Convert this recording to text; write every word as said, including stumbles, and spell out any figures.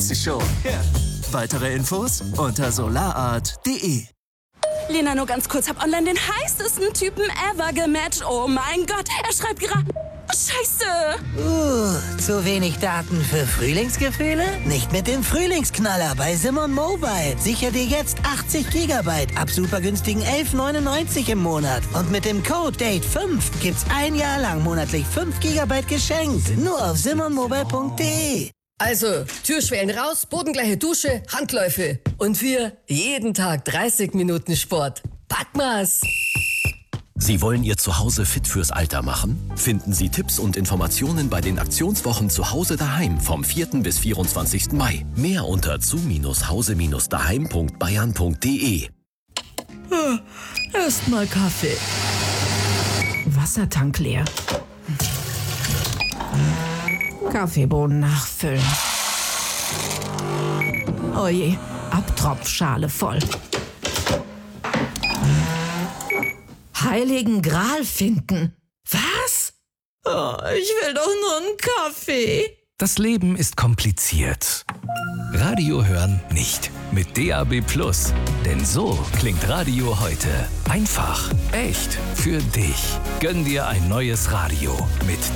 gibt's sie schon. Weitere Infos unter solarart punkt de. Lena, nur ganz kurz, hab online den heißesten Typen ever gematcht. Oh mein Gott, er schreibt gerade... Scheiße! Uh, zu wenig Daten für Frühlingsgefühle? Nicht mit dem Frühlingsknaller bei Simon Mobile. Sicher dir jetzt achtzig Gigabyte ab super günstigen elf neunundneunzig im Monat. Und mit dem Code Date fünf gibt's ein Jahr lang monatlich fünf Gigabyte geschenkt. Nur auf simon mobile punkt de. Also, Türschwellen raus, bodengleiche Dusche, Handläufe. Und wir jeden Tag dreißig Minuten Sport. Packmas! Sie wollen Ihr Zuhause fit fürs Alter machen? Finden Sie Tipps und Informationen bei den Aktionswochen Zuhause daheim vom vierten bis vierundzwanzigsten Mai. Mehr unter zu hause daheim punkt bayern punkt de. Erstmal Kaffee. Wassertank leer. Kaffeebohnen nachfüllen. Oje, Abtropfschale voll. Heiligen Gral finden. Was? Oh, ich will doch nur einen Kaffee. Das Leben ist kompliziert. Radio hören nicht. Mit D A B Plus. Denn so klingt Radio heute. Einfach, echt, für dich. Gönn dir ein neues Radio mit